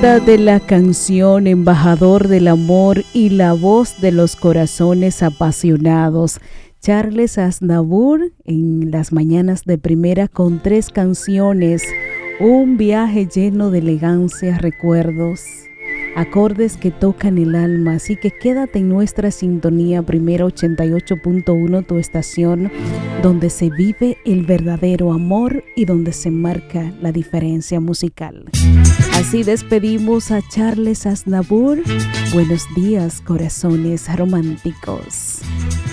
poeta de la canción, embajador del amor y la voz de los corazones apasionados. Charles Aznavour en las mañanas de primera con 3 canciones, un viaje lleno de elegancia, recuerdos, acordes que tocan el alma. Así que quédate en nuestra sintonía Primera 88.1, tu estación, donde se vive el verdadero amor y donde se marca la diferencia musical. Así despedimos a Charles Aznavour. Buenos días, corazones románticos.